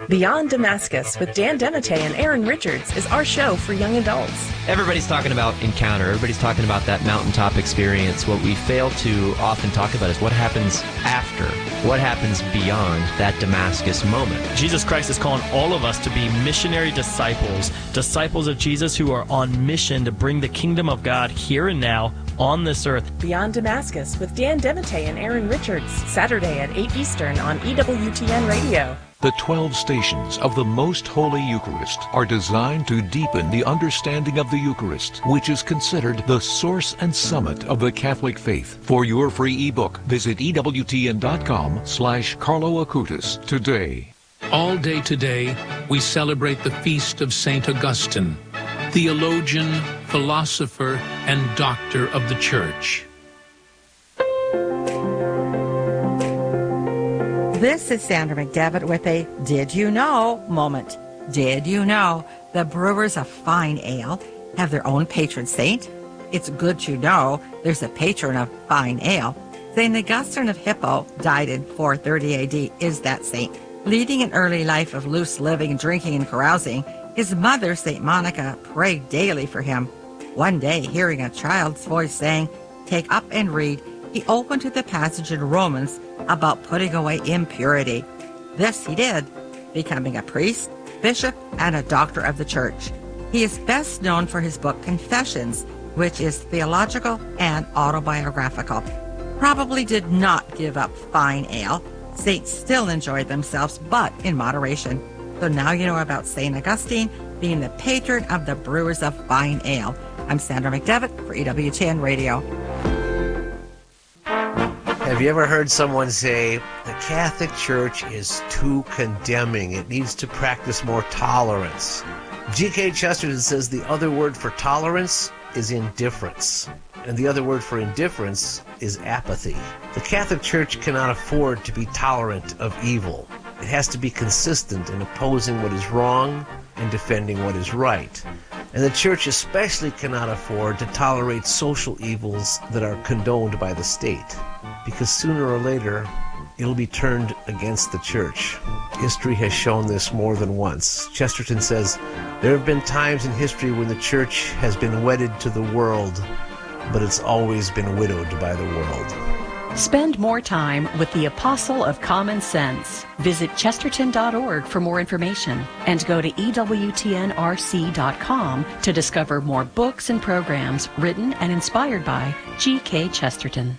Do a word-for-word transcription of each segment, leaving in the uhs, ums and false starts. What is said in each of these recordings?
Beyond Damascus with Dan Demite and Aaron Richards is our show for young adults. Everybody's talking about encounter. Everybody's talking about that mountaintop experience. What we fail to often talk about is what happens after, what happens beyond that Damascus moment. Jesus Christ is calling all of us to be missionary disciples, disciples of Jesus who are on mission to bring the kingdom of God here and now on this earth. Beyond Damascus with Dan Demite and Aaron Richards, Saturday at eight Eastern on E W T N Radio. The twelve stations of the Most Holy Eucharist are designed to deepen the understanding of the Eucharist, which is considered the source and summit of the Catholic faith. For your free ebook, visit ewtn.com slash Carlo Acutis today. All day today, we celebrate the feast of Saint Augustine, theologian, philosopher, and doctor of the Church. This is Sandra McDevitt with a Did You Know moment. Did you know the brewers of fine ale have their own patron saint? It's good to know there's a patron of fine ale. Saint Augustine of Hippo died in four thirty A D is that saint. Leading an early life of loose living, drinking, and carousing, his mother, Saint Monica, prayed daily for him. One day, hearing a child's voice saying, "Take up and read," he opened to the passage in Romans about putting away impurity. This he did, becoming a priest, bishop, and a doctor of the Church. He is best known for his book Confessions, which is theological and autobiographical. Probably did not give up fine ale. Saints still enjoy themselves, but in moderation. So now you know about Saint Augustine being the patron of the brewers of fine ale. I'm Sandra McDevitt for E W T N Radio. Have you ever heard someone say, the Catholic Church is too condemning, it needs to practice more tolerance? G K Chesterton says the other word for tolerance is indifference, and the other word for indifference is apathy. The Catholic Church cannot afford to be tolerant of evil. It has to be consistent in opposing what is wrong and defending what is right. And the Church especially cannot afford to tolerate social evils that are condoned by the state, because sooner or later, it'll be turned against the Church. History has shown this more than once. Chesterton says, there have been times in history when the Church has been wedded to the world, but it's always been widowed by the world. Spend more time with the Apostle of Common Sense. Visit chesterton dot org for more information and go to E W T N R C dot com to discover more books and programs written and inspired by G K Chesterton.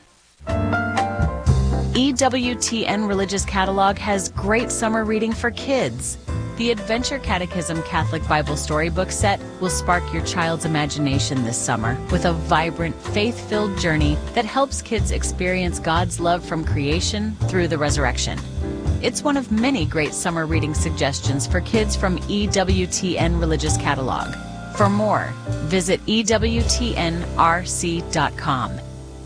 E W T N Religious Catalog has great summer reading for kids. The Adventure Catechism Catholic Bible Storybook Set will spark your child's imagination this summer with a vibrant, faith-filled journey that helps kids experience God's love from creation through the resurrection. It's one of many great summer reading suggestions for kids from E W T N Religious Catalog. For more, visit E W T N R C dot com.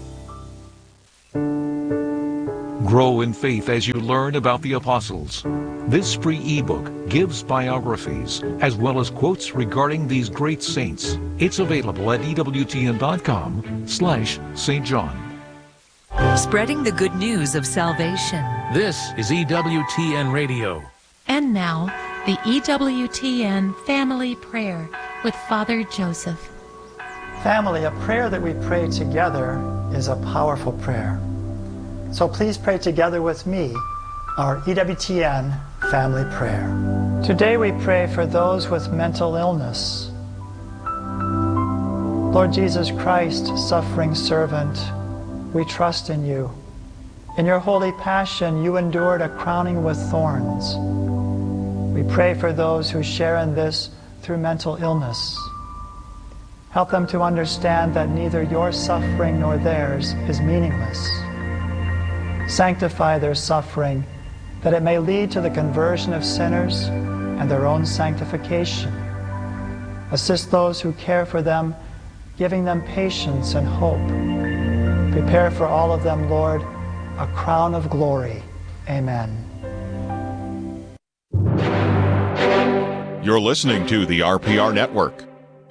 Grow in faith as you learn about the apostles. This free ebook gives biographies as well as quotes regarding these great saints. It's available at ewtn.com slash Saint John. Spreading the good news of salvation. This is E W T N Radio. And now, the E W T N Family Prayer with Father Joseph. Family, a prayer that we pray together is a powerful prayer. So please pray together with me our E W T N family prayer. Today we pray for those with mental illness. Lord Jesus Christ, suffering servant, we trust in you. In your holy passion, you endured a crowning with thorns. We pray for those who share in this through mental illness. Help them to understand that neither your suffering nor theirs is meaningless. Sanctify their suffering, that it may lead to the conversion of sinners and their own sanctification. Assist those who care for them, giving them patience and hope. Prepare for all of them, Lord, a crown of glory. Amen. You're listening to the R P R Network.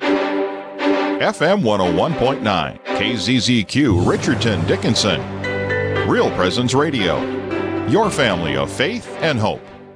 F M one oh one point nine, K Z Z Q, Richardton, Dickinson. Real Presence Radio, your family of faith and hope.